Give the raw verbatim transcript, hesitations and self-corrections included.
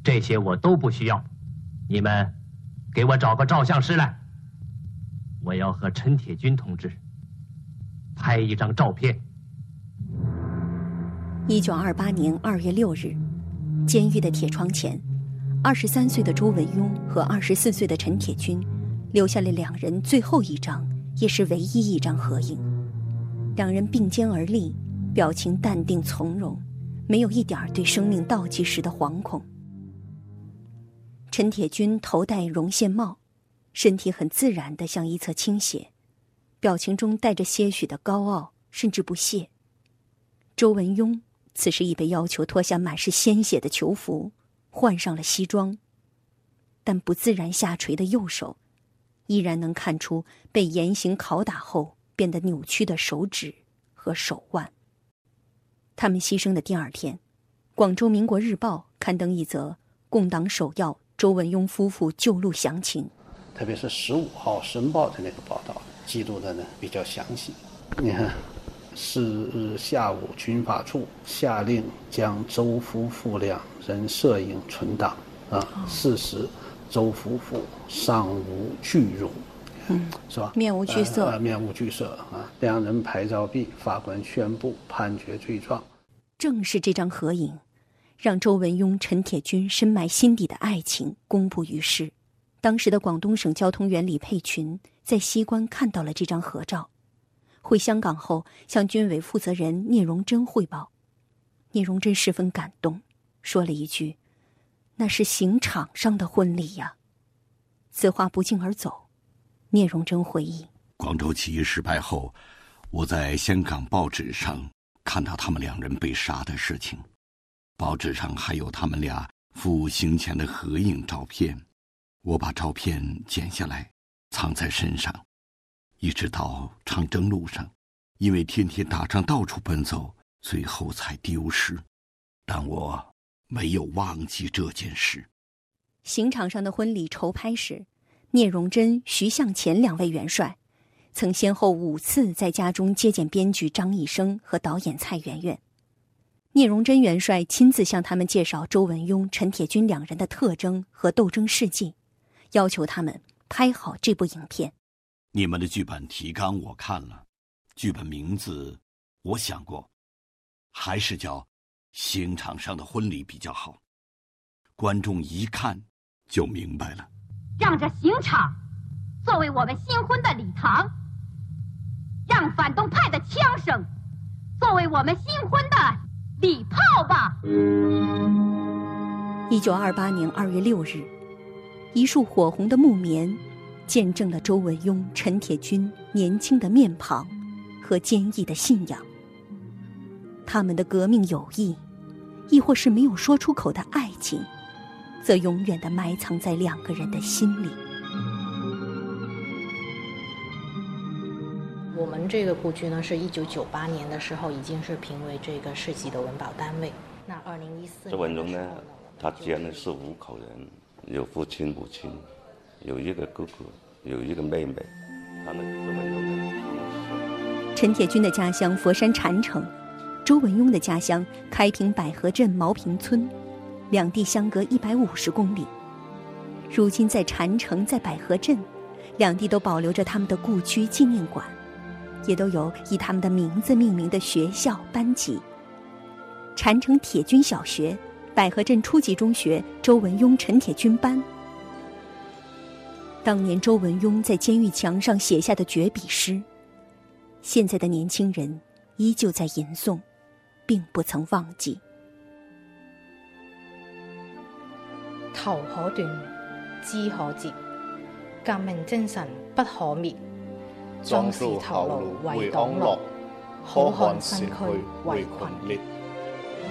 这些我都不需要。你们给我找个照相师来，我要和陈铁军同志拍一张照片。 一九二八年二月六日，监狱的铁窗前，二十三岁的周文雍和二十四岁的陈铁军留下了两人最后一张，也是唯一一张合影。两人并肩而立，表情淡定从容，没有一点对生命倒计时的惶恐。陈铁军头戴绒线帽，身体很自然地向一侧倾斜，表情中带着些许的高傲甚至不屑。周文雍此时已被要求脱下满是鲜血的囚服，换上了西装，但不自然下垂的右手依然能看出被严刑拷打后变得扭曲的手指和手腕。他们牺牲的第二天，广州民国日报刊登一则共党首要周文雍夫妇救路详情， 特别是十五号《申报》的那个报道记录的呢比较详细。你看，是日下午，军法处下令将周夫妇两人摄影存档啊。事实，周夫妇尚无惧容，嗯，是吧？ 面无惧色， 呃呃、面无惧色啊！两人拍照毕，法官宣布判决罪状。 正是这张合影，让周文雍、陈铁军深埋心底的爱情公布于世。当时的广东省交通员李佩群在西关看到了这张合照，回香港后向军委负责人聂荣臻汇报。聂荣臻十分感动，说了一句：“那是刑场上的婚礼呀。”此话不胫而走。聂荣臻回忆， 广州起义失败后，我在香港报纸上看到他们两人被杀的事情，报纸上还有他们俩赴刑前的合影照片。我把照片剪下来藏在身上，一直到长征路上，因为天天打仗到处奔走，最后才丢失。但我没有忘记这件事。 刑场上的婚礼筹拍时，聂荣臻、徐向前两位元帅曾先后五次在家中接见编剧张一生和导演蔡媛媛。聂荣臻元帅亲自向他们介绍周文雍、陈铁军两人的特征和斗争事迹，要求他们拍好这部影片。 你们的剧本提纲我看了，剧本名字我想过，还是叫《刑场上的婚礼》比较好，观众一看就明白了。 让这刑场作为我们新婚的礼堂，让反动派的枪声作为我们新婚的礼炮吧。 一九二八年二月六日，一束火红的木棉见证了周文雍、陈铁军年轻的面庞和坚毅的信仰。他们的革命友谊，亦或是没有说出口的爱情，则永远地埋藏在两个人的心里。 我们这个故居呢，是一九九八年的时候已经是评为这个市级的文保单位。那二零一四年， 周文雍呢，他家呢是五口人，有父亲、母亲，有一个哥哥，有一个妹妹。他们周文雍的陈铁军的家乡佛山禅城，周文雍的家乡开平百合镇毛坪村，两地相隔一百五十公里。如今在禅城，在百合镇，两地都保留着他们的故居纪念馆，也都有以他们的名字命名的学校班级。禅城铁军小学、百合镇初级中学周文雍、陈铁军班。当年周文雍在监狱墙上写下的绝笔诗，现在的年轻人依旧在吟诵，并不曾忘记。 頭可斷，肢可折，革命精神不可滅。壯士頭顱為黨樂，好漢身軀為群裂。